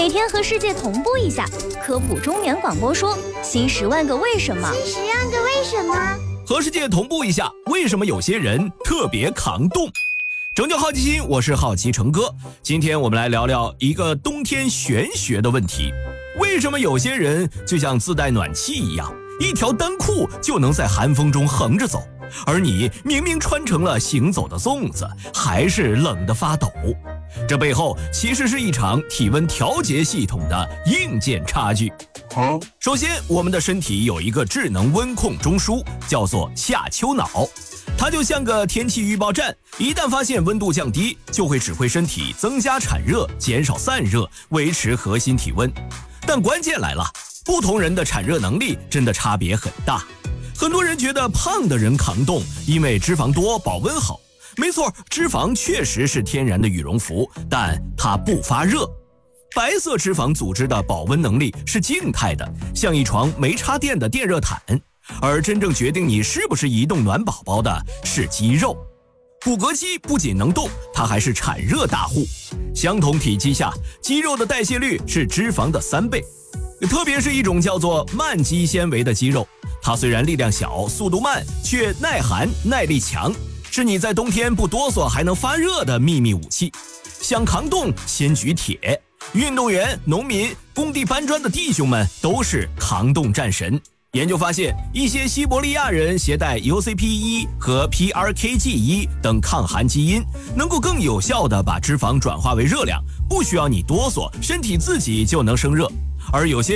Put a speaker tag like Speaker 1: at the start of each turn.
Speaker 1: 每天和世界同步一下，科普中年广播说新10万个为什么。
Speaker 2: 新10万个为什么？
Speaker 3: 和世界同步一下，为什么有些人特别抗冻？拯救好奇心，我是好奇成哥。今天我们来聊聊一个冬天玄学的问题：为什么有些人就像自带暖气一样，一条单裤就能在寒风中横着走，而你明明穿成了行走的粽子，还是冷得发抖？这背后其实是一场体温调节系统的硬件差距。首先，我们的身体有一个智能温控中枢，叫做下丘脑，它就像个天气预报站，一旦发现温度降低，就会指挥身体增加产热，减少散热，维持核心体温。但关键来了，不同人的产热能力真的差别很大。很多人觉得胖的人抗冻，因为脂肪多，保温好。没错，脂肪确实是天然的羽绒服，但它不发热。白色脂肪组织的保温能力是静态的，像一床没插电的电热毯，而真正决定你是不是移动暖宝宝的是肌肉。骨骼肌不仅能动，它还是产热大户。相同体积下，肌肉的代谢率是脂肪的3倍。特别是一种叫做慢肌纤维的肌肉，它虽然力量小，速度慢，却耐寒耐力强，是你在冬天不哆嗦还能发热的秘密武器。想抗冻，先举铁。运动员、农民、工地搬砖的弟兄们都是抗冻战神。研究发现，一些西伯利亚人携带 UCP1 和 PRKG1 等抗寒基因，能够更有效地把脂肪转化为热量，不需要你哆嗦，身体自己就能生热。而有些